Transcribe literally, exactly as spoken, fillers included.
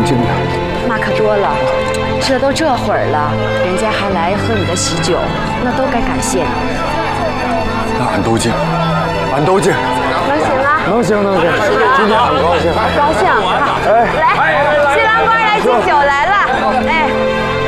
能敬的。 那可多了，这都这会儿了，人家还来喝你的喜酒，那都该感谢你。 那俺都敬，俺都敬。 能行啊？ 能行能行，今天很高兴。 高兴啊！ 哎， 来，新郎官来敬酒来了，哎。